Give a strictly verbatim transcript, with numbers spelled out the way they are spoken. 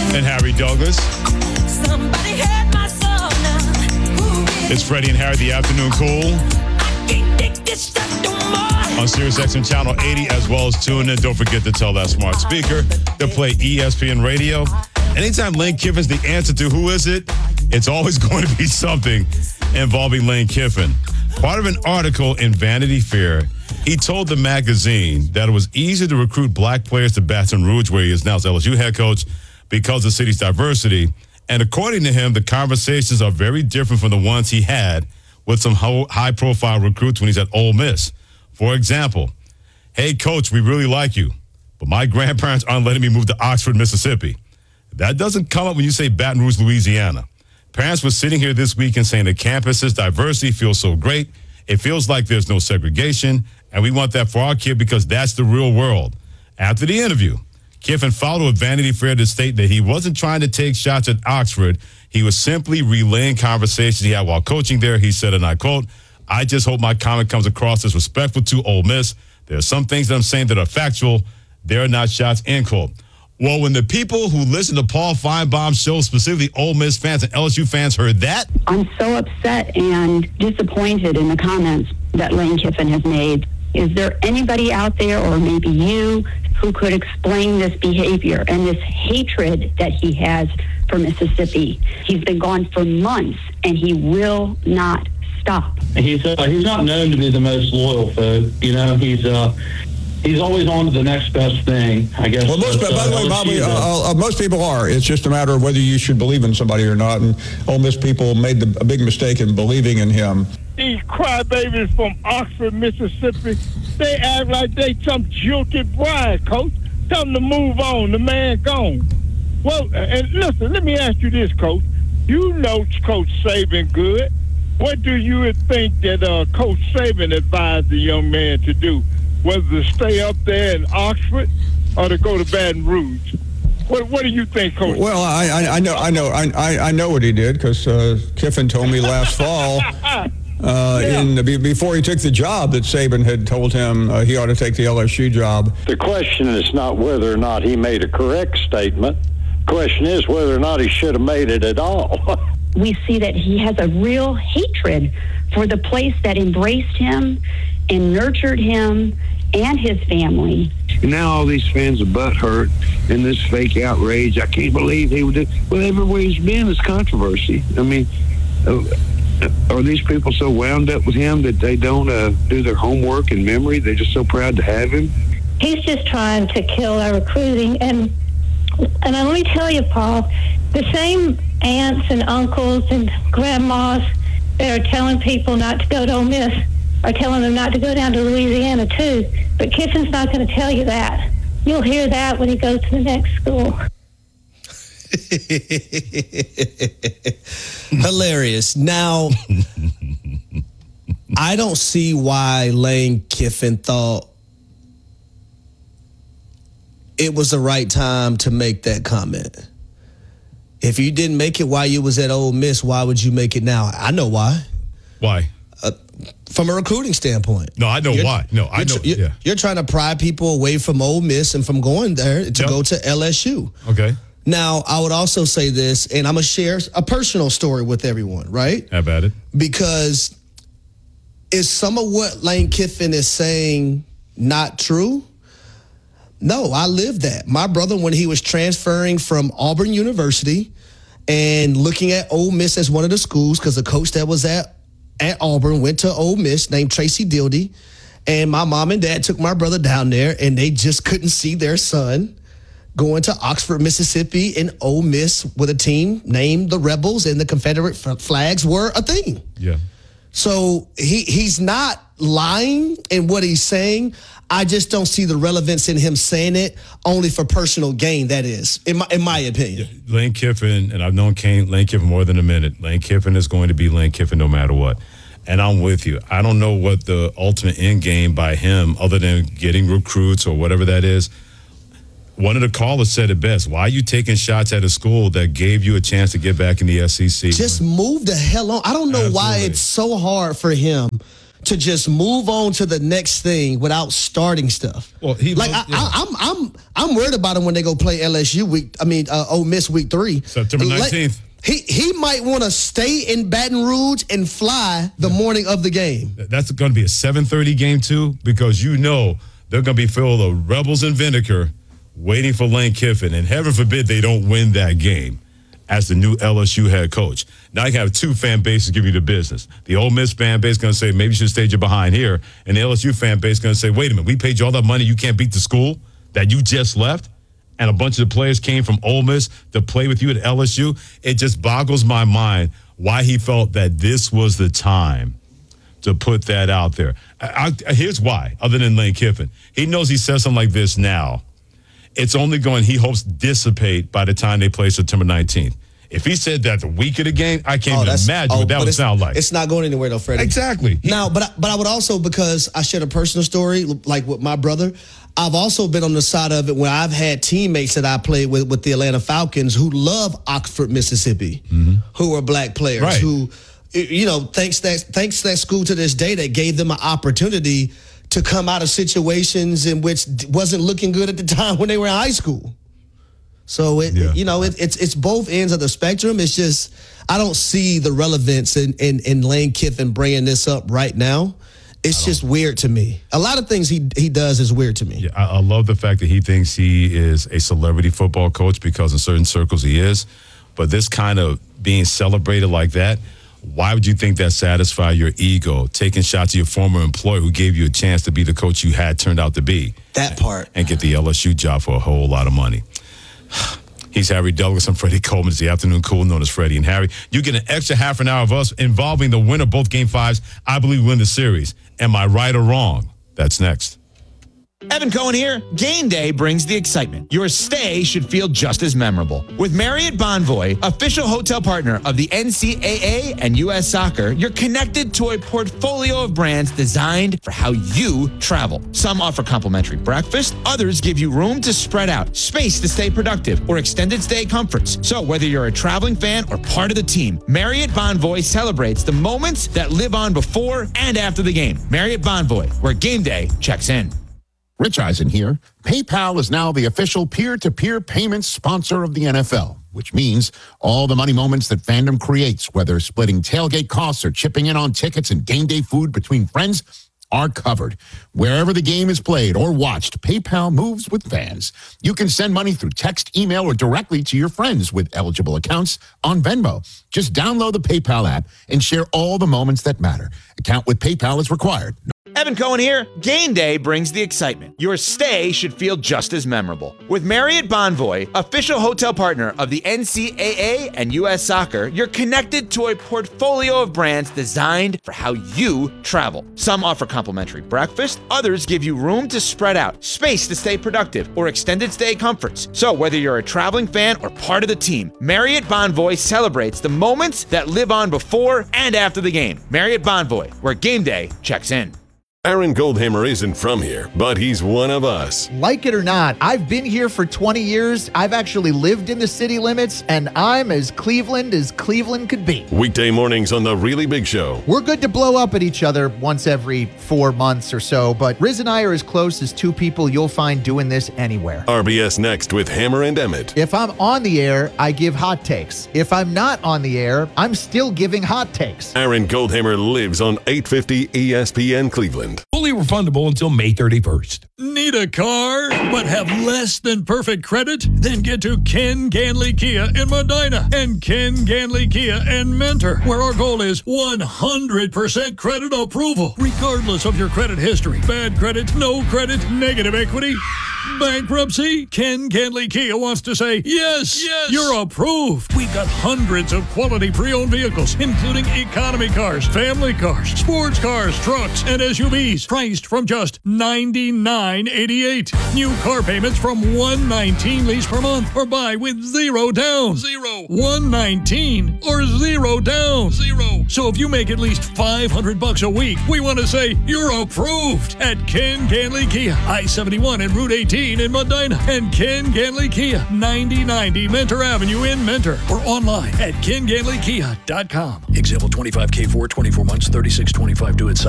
And Harry Douglas. Somebody had my soul now. It's Freddie and Harry, the afternoon cool. I can't take this stuff no more. On Sirius X M Channel eighty, as well as tune in. Don't forget to tell that smart speaker to play E S P N Radio. Anytime Lane Kiffin's the answer to who is it, it's always going to be something involving Lane Kiffin. Part of an article in Vanity Fair, he told the magazine that it was easy to recruit black players to Baton Rouge, where he is now as L S U head coach, because of the city's diversity. And according to him, the conversations are very different from the ones he had with some high-profile recruits when he's at Ole Miss. For example, hey, coach, we really like you, but my grandparents aren't letting me move to Oxford, Mississippi. That doesn't come up when you say Baton Rouge, Louisiana. Parents were sitting here this week and saying the campus's diversity feels so great. It feels like there's no segregation, and we want that for our kid because that's the real world. After the interview, Kiffin followed with Vanity Fair to state that he wasn't trying to take shots at Oxford. He was simply relaying conversations he had while coaching there. He said, and I quote, I just hope my comment comes across as respectful to Ole Miss. There are some things that I'm saying that are factual. They're not shots, end quote. Well, when the people who listen to Paul Feinbaum's show, specifically Ole Miss fans and L S U fans, heard that, I'm so upset and disappointed in the comments that Lane Kiffin has made. Is there anybody out there, or maybe you, who could explain this behavior and this hatred that he has for Mississippi? He's been gone for months, and he will not stop. He's uh, he's not known to be the most loyal, folk. You know, he's uh, he's always on to the next best thing, I guess. Well, most, but, by the uh, way, Bobby, uh, uh, uh, most people are. It's just a matter of whether you should believe in somebody or not. And Ole Miss people made the, a big mistake in believing in him. These crybabies from Oxford, Mississippi, they act like they some jilted bride, coach. Tell them to move on. The man gone. Well, and listen, let me ask you this, coach. You know Coach Saban good. What do you think that uh, Coach Saban advised the young man to do? Whether to stay up there in Oxford or to go to Baton Rouge? What, what do you think, Coach? Well, I, I, I know, I know, I, I know what he did because uh, Kiffin told me last fall. Uh, Yeah. in the, before he took the job, that Saban had told him uh, he ought to take the L S U job. The question is not whether or not he made a correct statement. The question is whether or not he should have made it at all. We see that he has a real hatred for the place that embraced him and nurtured him and his family. And now all these fans are butthurt and this fake outrage. I can't believe he would do. Well, everywhere he's been is controversy. I mean, uh, are these people so wound up with him that they don't uh, do their homework and memory? They're just so proud to have him. He's just trying to kill our recruiting. And and let me tell you, Paul, the same aunts and uncles and grandmas that are telling people not to go to Ole Miss are telling them not to go down to Louisiana, too. But Kiffin's not going to tell you that. You'll hear that when he goes to the next school. Hilarious. Now, I don't see why Lane Kiffin thought it was the right time to make that comment. If you didn't make it while you was at Ole Miss, why would you make it now? I know why. Why? Uh, from a recruiting standpoint. No, I know You're- why. No, I you're know. tr- You're, yeah. you're trying to pry people away from Ole Miss and from going there to Yep. go to L S U. Okay. Now, I would also say this, and I'm going to share a personal story with everyone, right? Have at it. Because is some of what Lane Kiffin is saying not true? No, I lived that. My brother, when he was transferring from Auburn University and looking at Ole Miss as one of the schools, because the coach that was at, at Auburn went to Ole Miss named Tracy Dildy, and my mom and dad took my brother down there, and they just couldn't see their son going to Oxford, Mississippi, and Ole Miss with a team named the Rebels, and the Confederate f- flags were a thing. Yeah. So he he's not lying in what he's saying. I just don't see the relevance in him saying it only for personal gain, that is, in my in my opinion. Yeah. Lane Kiffin, and I've known Kane, Lane Kiffin more than a minute. Lane Kiffin is going to be Lane Kiffin no matter what. And I'm with you. I don't know what the ultimate end game by him, other than getting recruits or whatever that is. One of the callers said it best. Why are you taking shots at a school that gave you a chance to get back in the S E C? Just move the hell on. I don't know why Absolutely. it's so hard for him to just move on to the next thing without starting stuff. Well, he like looked- I, yeah. I, I'm I'm I'm worried about him when they go play L S U week. I mean, uh, Ole Miss week three, September Let- nineteenth. He he might want to stay in Baton Rouge and fly the morning of the game. That's going to be a seven thirty game, too, because you know they're going to be filled of rebels and vinegar waiting for Lane Kiffin. And heaven forbid they don't win that game as the new L S U head coach. Now you have two fan bases give you the business. The Ole Miss fan base is going to say, maybe you should stage it behind here. And the L S U fan base is going to say, wait a minute, we paid you all that money, you can't beat the school that you just left? And a bunch of the players came from Ole Miss to play with you at L S U. It just boggles my mind why he felt that this was the time to put that out there. I, I, here's why, other than Lane Kiffin. He knows he says something like this now. It's only going, he hopes, dissipate by the time they play September nineteenth. If he said that the week of the game, I can't Oh, even that's- imagine oh, what that but would it's- sound like. It's not going anywhere though, Freddie. Exactly. He- Now, but I, but I would also, because I shared a personal story like with my brother, I've also been on the side of it where I've had teammates that I played with with the Atlanta Falcons who love Oxford, Mississippi, who are black players Right. who, you know, thanks that thanks that school to this day that gave them an opportunity to come out of situations in which wasn't looking good at the time when they were in high school. So it, Yeah. you know, it, it's it's both ends of the spectrum. It's just I don't see the relevance in in, in Lane Kiffin bringing this up right now. It's just weird to me. A lot of things he he does is weird to me. Yeah, I, I love the fact that he thinks he is a celebrity football coach because in certain circles he is. But this kind of being celebrated like that, why would you think that satisfy your ego? Taking shots at your former employer who gave you a chance to be the coach you had turned out to be. That part. And get the L S U job for a whole lot of money. He's Harry Douglas. I'm Freddie Coleman. It's the afternoon cool known as Freddie and Harry. You get an extra half an hour of us involving the winner of both game fives. I believe win the series. Am I right or wrong? That's next. Evan Cohen here. Game day brings the excitement. Your stay should feel just as memorable. With Marriott Bonvoy, official hotel partner of the N C A A and U S Soccer, you're connected to a portfolio of brands designed for how you travel. Some offer complimentary breakfast, others give you room to spread out, space to stay productive, or extended stay comforts. So whether you're a traveling fan or part of the team, Marriott Bonvoy celebrates the moments that live on before and after the game. Marriott Bonvoy, where game day checks in. Rich Eisen here. PayPal is now the official peer-to-peer payments sponsor of the N F L, which means all the money moments that fandom creates, whether splitting tailgate costs or chipping in on tickets and game day food between friends, are covered. Wherever the game is played or watched, PayPal moves with fans. You can send money through text, email, or directly to your friends with eligible accounts on Venmo. Just download the PayPal app and share all the moments that matter. Account with PayPal is required. Evan Cohen here. Game day brings the excitement. Your stay should feel just as memorable. With Marriott Bonvoy, official hotel partner of the N C A A and U S Soccer, you're connected to a portfolio of brands designed for how you travel. Some offer complimentary breakfast, others give you room to spread out, space to stay productive, or extended stay comforts. So whether you're a traveling fan or part of the team, Marriott Bonvoy celebrates the moments that live on before and after the game. Marriott Bonvoy, where game day checks in. Aaron Goldhammer isn't from here, but he's one of us. Like it or not, I've been here for twenty years. I've actually lived in the city limits, and I'm as Cleveland as Cleveland could be. Weekday mornings on The Really Big Show. We're good to blow up at each other once every four months or so, but Riz and I are as close as two people you'll find doing this anywhere. R B S Next with Hammer and Emmett. If I'm on the air, I give hot takes. If I'm not on the air, I'm still giving hot takes. Aaron Goldhammer lives on eight fifty E S P N Cleveland. Fully refundable until May thirty-first. Need a car, but have less than perfect credit? Then get to Ken Ganley Kia in Medina and Ken Ganley Kia in Mentor, where our goal is one hundred percent credit approval, regardless of your credit history. Bad credit, no credit, negative equity, bankruptcy. Ken Ganley Kia wants to say, yes, yes, you're approved. We've got hundreds of quality pre-owned vehicles, including economy cars, family cars, sports cars, trucks, and S U Vs, priced from just ninety-nine eighty-eight. New car payments from one nineteen lease per month, or buy with zero down. Zero. one nineteen or zero down. Zero. So if you make at least five hundred bucks a week, we want to say you're approved at Ken Ganley Kia, I seventy-one and Route eighteen in Medina, and Ken Ganley Kia, ninety ninety Mentor Avenue in Mentor, or online at ken ganley kia dot com. Example twenty-five K for twenty-four months, thirty-six twenty-five due at